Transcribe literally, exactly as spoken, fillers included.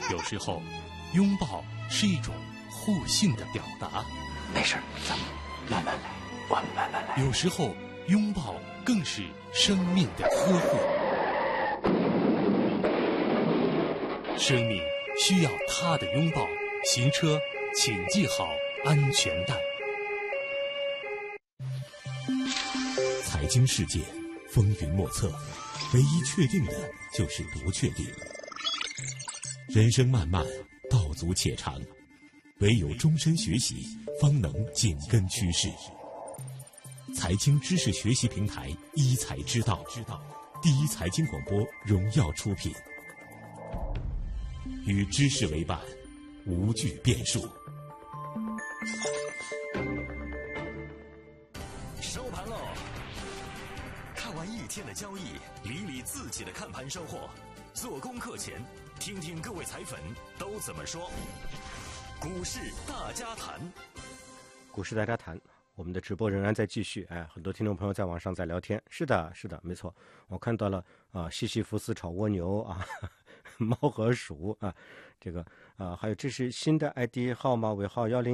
有时候，拥抱是一种互信的表达。 没事，咱们慢慢来，我们慢慢来。 有时候，拥抱更是生命的呵护。生命需要他的拥抱。行车，请系好安全带。财经世界风云莫测，唯一确定的就是不确定。人生漫漫，道阻且长，唯有终身学习，方能紧跟趋势。财经知识学习平台一财之道，第一财经广播荣耀出品，与知识为伴，无惧变数。 收盘喽！看完一天的交易，理理自己的看盘收获。做功课前，听听各位财粉都怎么说。股市大家谈， 股市大家谈。我们的直播仍然在继续，哎，很多听众朋友在网上在聊天。是的，是的，没错，我看到了啊，西西弗斯炒蜗牛啊，猫和鼠啊，这个啊，还有这是新的 I D 号码尾号幺零。